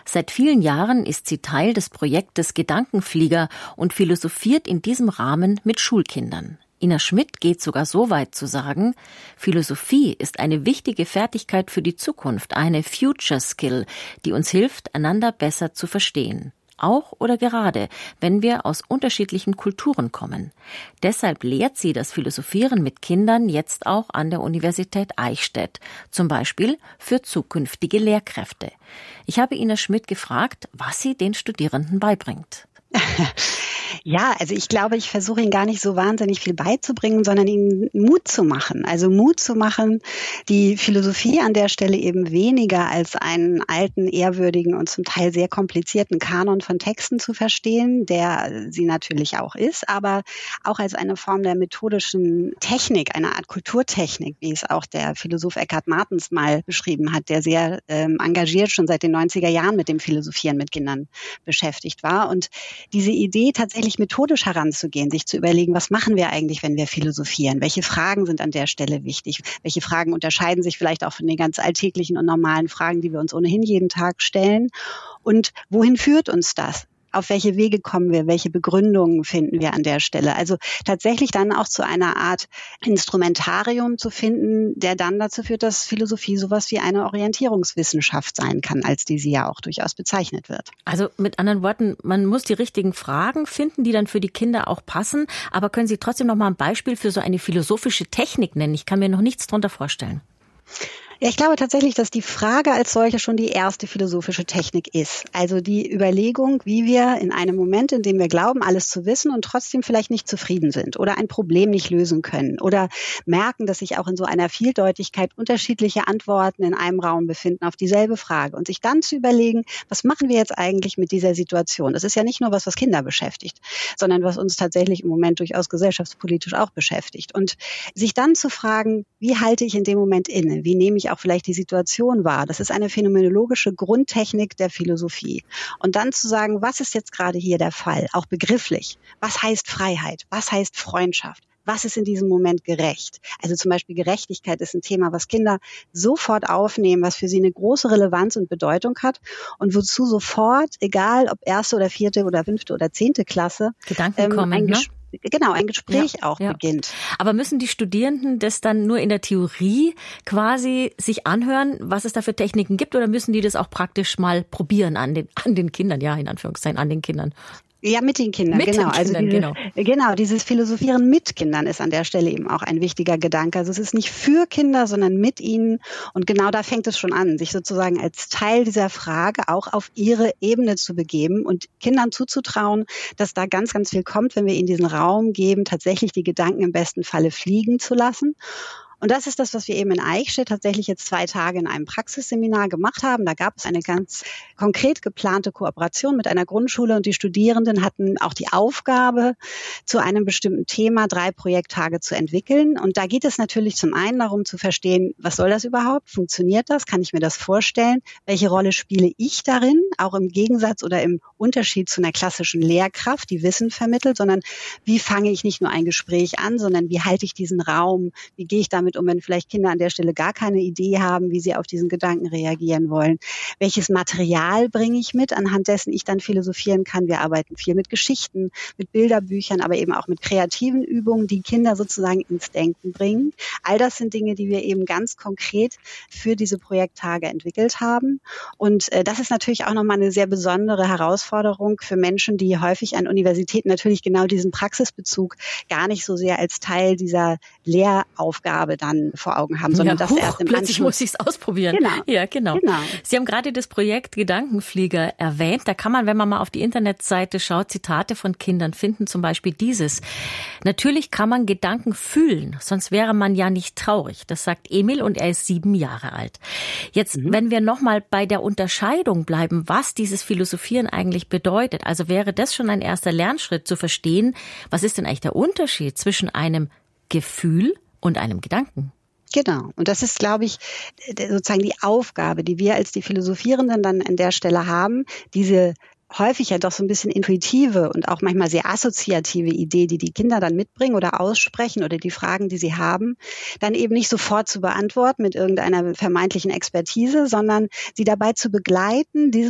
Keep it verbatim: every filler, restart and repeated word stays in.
Seit vielen Jahren ist sie Teil des Projektes Gedankenflieger und philosophiert in diesem Rahmen mit Schulkindern. Ina Schmidt geht sogar so weit zu sagen, Philosophie ist eine wichtige Fertigkeit für die Zukunft, eine Future Skill, die uns hilft, einander besser zu verstehen. Auch oder gerade, wenn wir aus unterschiedlichen Kulturen kommen. Deshalb lehrt sie das Philosophieren mit Kindern jetzt auch an der Universität Eichstätt, zum Beispiel für zukünftige Lehrkräfte. Ich habe Ina Schmidt gefragt, was sie den Studierenden beibringt. Ja, also ich glaube, ich versuche ihnen gar nicht so wahnsinnig viel beizubringen, sondern ihnen Mut zu machen. Also Mut zu machen, die Philosophie an der Stelle eben weniger als einen alten, ehrwürdigen und zum Teil sehr komplizierten Kanon von Texten zu verstehen, der sie natürlich auch ist, aber auch als eine Form der methodischen Technik, eine Art Kulturtechnik, wie es auch der Philosoph Eckhard Martens mal beschrieben hat, der sehr ähm, engagiert schon seit den neunziger Jahren mit dem Philosophieren mit Kindern beschäftigt war. Und diese Idee, tatsächlich methodisch heranzugehen, sich zu überlegen, was machen wir eigentlich, wenn wir philosophieren? Welche Fragen sind an der Stelle wichtig? Welche Fragen unterscheiden sich vielleicht auch von den ganz alltäglichen und normalen Fragen, die wir uns ohnehin jeden Tag stellen? Und wohin führt uns das? Auf welche Wege kommen wir? Welche Begründungen finden wir an der Stelle? Also tatsächlich dann auch zu einer Art Instrumentarium zu finden, der dann dazu führt, dass Philosophie sowas wie eine Orientierungswissenschaft sein kann, als die sie ja auch durchaus bezeichnet wird. Also mit anderen Worten, man muss die richtigen Fragen finden, die dann für die Kinder auch passen. Aber können Sie trotzdem noch mal ein Beispiel für so eine philosophische Technik nennen? Ich kann mir noch nichts darunter vorstellen. Ja, ich glaube tatsächlich, dass die Frage als solche schon die erste philosophische Technik ist. Also die Überlegung, wie wir in einem Moment, in dem wir glauben, alles zu wissen und trotzdem vielleicht nicht zufrieden sind oder ein Problem nicht lösen können oder merken, dass sich auch in so einer Vieldeutigkeit unterschiedliche Antworten in einem Raum befinden auf dieselbe Frage und sich dann zu überlegen, was machen wir jetzt eigentlich mit dieser Situation? Das ist ja nicht nur was, was Kinder beschäftigt, sondern was uns tatsächlich im Moment durchaus gesellschaftspolitisch auch beschäftigt. Und sich dann zu fragen, wie halte ich in dem Moment inne? Wie nehme ich auch vielleicht die Situation wahr. Das ist eine phänomenologische Grundtechnik der Philosophie. Und dann zu sagen, was ist jetzt gerade hier der Fall, auch begrifflich? Was heißt Freiheit? Was heißt Freundschaft? Was ist in diesem Moment gerecht? Also zum Beispiel Gerechtigkeit ist ein Thema, was Kinder sofort aufnehmen, was für sie eine große Relevanz und Bedeutung hat und wozu sofort, egal ob erste oder vierte oder fünfte oder zehnte Klasse, Gedanken ähm, kommen, ein Ges- ne? Genau, ein Gespräch ja, auch ja. beginnt. Aber müssen die Studierenden das dann nur in der Theorie quasi sich anhören, was es da für Techniken gibt, oder müssen die das auch praktisch mal probieren an den, an den Kindern, ja, in Anführungszeichen, an den Kindern? Ja, mit den Kindern, mit genau. Den Kindern, also diese, genau. genau, dieses Philosophieren mit Kindern ist an der Stelle eben auch ein wichtiger Gedanke. Also es ist nicht für Kinder, sondern mit ihnen. Und genau da fängt es schon an, sich sozusagen als Teil dieser Frage auch auf ihre Ebene zu begeben und Kindern zuzutrauen, dass da ganz, ganz viel kommt, wenn wir ihnen diesen Raum geben, tatsächlich die Gedanken im besten Falle fliegen zu lassen. Und das ist das, was wir eben in Eichstätt tatsächlich jetzt zwei Tage in einem Praxisseminar gemacht haben. Da gab es eine ganz konkret geplante Kooperation mit einer Grundschule und die Studierenden hatten auch die Aufgabe, zu einem bestimmten Thema drei Projekttage zu entwickeln. Und da geht es natürlich zum einen darum zu verstehen, was soll das überhaupt? Funktioniert das? Kann ich mir das vorstellen? Welche Rolle spiele ich darin? Auch im Gegensatz oder im Unterschied zu einer klassischen Lehrkraft, die Wissen vermittelt, sondern wie fange ich nicht nur ein Gespräch an, sondern wie halte ich diesen Raum? Wie gehe ich damit um, wenn vielleicht Kinder an der Stelle gar keine Idee haben, wie sie auf diesen Gedanken reagieren wollen. Welches Material bringe ich mit, anhand dessen ich dann philosophieren kann? Wir arbeiten viel mit Geschichten, mit Bilderbüchern, aber eben auch mit kreativen Übungen, die Kinder sozusagen ins Denken bringen. All das sind Dinge, die wir eben ganz konkret für diese Projekttage entwickelt haben. Und äh, das ist natürlich auch nochmal eine sehr besondere Herausforderung für Menschen, die häufig an Universitäten natürlich genau diesen Praxisbezug gar nicht so sehr als Teil dieser Lehraufgabe dann vor Augen haben, sondern ja, das huch, erst im plötzlich Anschluss. muss ich es ausprobieren. Genau. Ja, genau. genau. Sie haben gerade das Projekt Gedankenflieger erwähnt. Da kann man, wenn man mal auf die Internetseite schaut, Zitate von Kindern finden, zum Beispiel dieses. Natürlich kann man Gedanken fühlen, sonst wäre man ja nicht traurig. Das sagt Emil und er ist sieben Jahre alt. Jetzt, mhm. wenn wir nochmal bei der Unterscheidung bleiben, was dieses Philosophieren eigentlich bedeutet, also wäre das schon ein erster Lernschritt zu verstehen, was ist denn eigentlich der Unterschied zwischen einem Gefühl und einem Gedanken? Genau. Und das ist, glaube ich, sozusagen die Aufgabe, die wir als die Philosophierenden dann an der Stelle haben, diese häufig ja doch so ein bisschen intuitive und auch manchmal sehr assoziative Idee, die die Kinder dann mitbringen oder aussprechen oder die Fragen, die sie haben, dann eben nicht sofort zu beantworten mit irgendeiner vermeintlichen Expertise, sondern sie dabei zu begleiten, diese